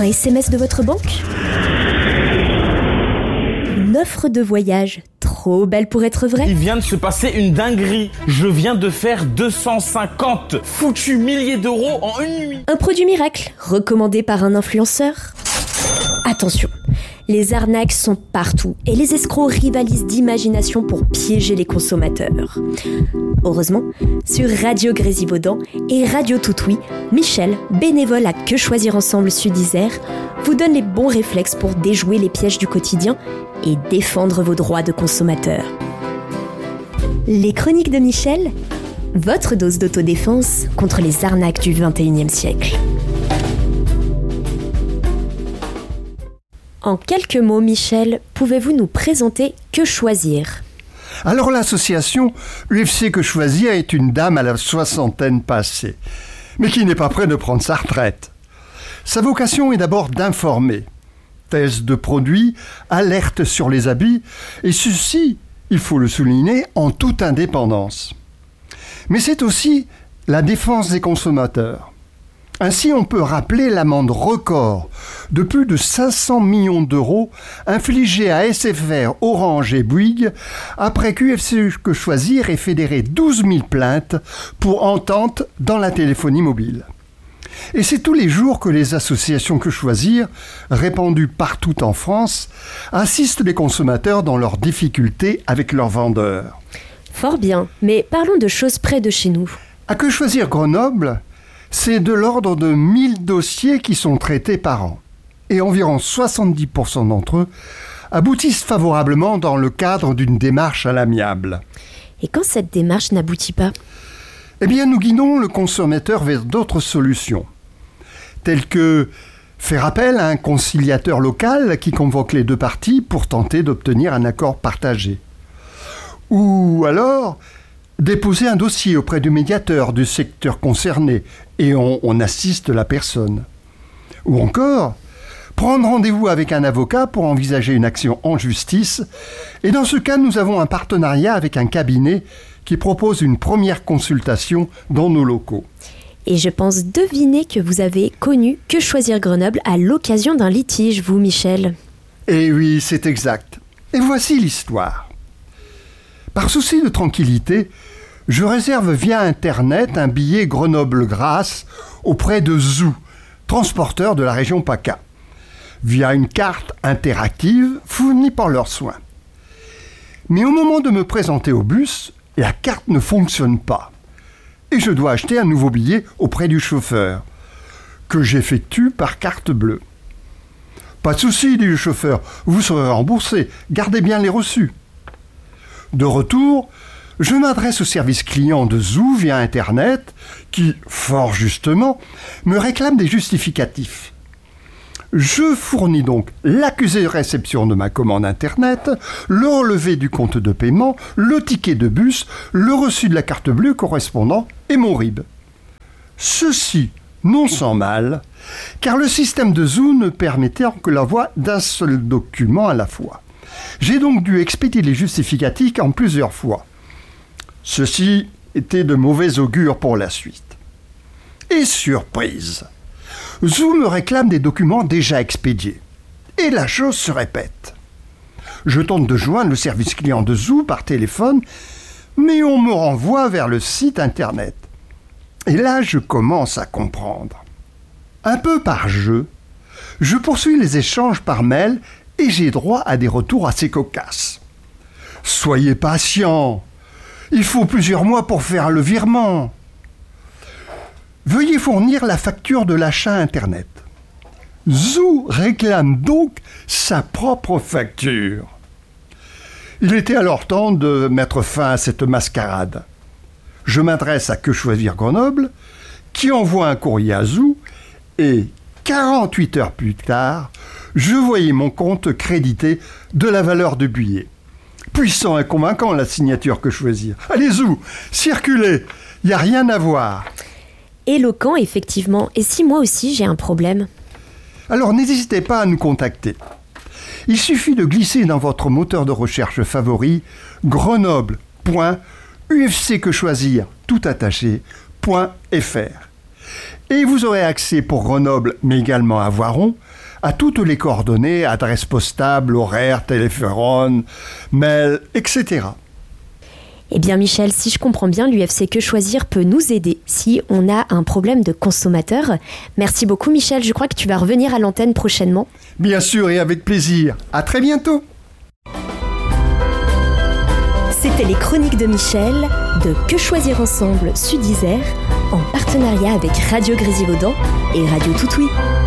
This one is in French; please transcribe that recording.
SMS de votre banque ? Une offre de voyage trop belle pour être vraie ? Il vient de se passer une dinguerie. Je viens de faire 250 foutus milliers d'euros en une nuit. Un produit miracle, recommandé par un influenceur ? Attention, les arnaques sont partout et les escrocs rivalisent d'imagination pour piéger les consommateurs. Heureusement, sur Radio Grésivaudan et Radio Toutoui, Michel, bénévole à Que Choisir Ensemble Sud-Isère, vous donne les bons réflexes pour déjouer les pièges du quotidien et défendre vos droits de consommateur. Les chroniques de Michel, votre dose d'autodéfense contre les arnaques du 21e siècle. En quelques mots, Michel, pouvez-vous nous présenter Que Choisir ? Alors l'association UFC Que Choisir est une dame à la soixantaine passée, mais qui n'est pas près de prendre sa retraite. Sa vocation est d'abord d'informer. Tests de produits, alerte sur les abus, et ceci, il faut le souligner, en toute indépendance. Mais c'est aussi la défense des consommateurs. Ainsi, on peut rappeler l'amende record de plus de 500 millions d'euros infligée à SFR, Orange et Bouygues après qu'UFC Que Choisir ait fédéré 12 000 plaintes pour entente dans la téléphonie mobile. Et c'est tous les jours que les associations Que Choisir, répandues partout en France, assistent les consommateurs dans leurs difficultés avec leurs vendeurs. Fort bien, mais parlons de choses près de chez nous. À Que Choisir Grenoble, c'est de l'ordre de 1000 dossiers qui sont traités par an. Et environ 70% d'entre eux aboutissent favorablement dans le cadre d'une démarche à l'amiable. Et quand cette démarche n'aboutit pas ? Eh bien, nous guidons le consommateur vers d'autres solutions, telles que faire appel à un conciliateur local qui convoque les deux parties pour tenter d'obtenir un accord partagé. Ou alors déposer un dossier auprès du médiateur du secteur concerné et on assiste la personne. Ou encore, prendre rendez-vous avec un avocat pour envisager une action en justice. Et dans ce cas, nous avons un partenariat avec un cabinet qui propose une première consultation dans nos locaux. Et je pense deviner que vous avez connu Que Choisir Grenoble à l'occasion d'un litige, vous, Michel. Eh oui, c'est exact. Et voici l'histoire. Par souci de tranquillité, je réserve via Internet un billet Grenoble-Grasse auprès de Zoo, transporteur de la région PACA, via une carte interactive fournie par leurs soins. Mais au moment de me présenter au bus, la carte ne fonctionne pas. Et je dois acheter un nouveau billet auprès du chauffeur, que j'effectue par carte bleue. Pas de souci, dit le chauffeur, vous serez remboursé, gardez bien les reçus. De retour, je m'adresse au service client de Zoo via Internet, qui, fort justement, me réclame des justificatifs. Je fournis donc l'accusé de réception de ma commande Internet, le relevé du compte de paiement, le ticket de bus, le reçu de la carte bleue correspondant et mon RIB. Ceci non sans mal, car le système de Zoo ne permettait que l'envoi d'un seul document à la fois. J'ai donc dû expédier les justificatifs en plusieurs fois. Ceci était de mauvais augure pour la suite. Et surprise, Zoo me réclame des documents déjà expédiés. Et la chose se répète. Je tente de joindre le service client de Zoo par téléphone, mais on me renvoie vers le site internet. Et là, je commence à comprendre. Un peu par jeu, je poursuis les échanges par mail et j'ai droit à des retours assez cocasses. Soyez patient, il faut plusieurs mois pour faire le virement. Veuillez fournir la facture de l'achat Internet. Zoo réclame donc sa propre facture. Il était alors temps de mettre fin à cette mascarade. Je m'adresse à Que Choisir Grenoble, qui envoie un courrier à Zoo, et 48 heures plus tard, je voyais mon compte crédité de la valeur du billet. Puissant et convaincant la signature Que Choisir. Allez Zoo, circulez, il n'y a rien à voir. Éloquent, effectivement. Et si moi aussi j'ai un problème ? Alors n'hésitez pas à nous contacter. Il suffit de glisser dans votre moteur de recherche favori grenoble.ufcquechoisir.fr Et vous aurez accès pour Grenoble, mais également à Voiron, à toutes les coordonnées, adresses postales, horaires, téléphones, mails, etc. Eh bien Michel, si je comprends bien, l'UFC Que Choisir peut nous aider si on a un problème de consommateur. Merci beaucoup Michel, je crois que tu vas revenir à l'antenne prochainement. Bien sûr et avec plaisir. À très bientôt. C'était les chroniques de Michel de Que Choisir Ensemble Sud-Isère en partenariat avec Radio Grésivaudan et Radio Toutouis.